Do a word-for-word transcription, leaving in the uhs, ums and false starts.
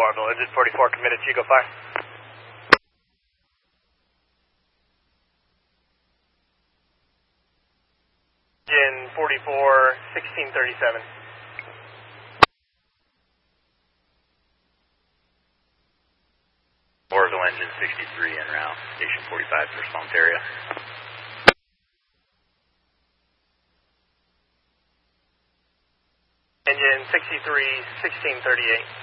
Orville, engine forty-four committed, Chico fire. Engine forty-four, sixteen thirty-seven. Orville engine sixty-three en route, station forty-five for response area. Engine sixty-three, sixteen thirty-eight.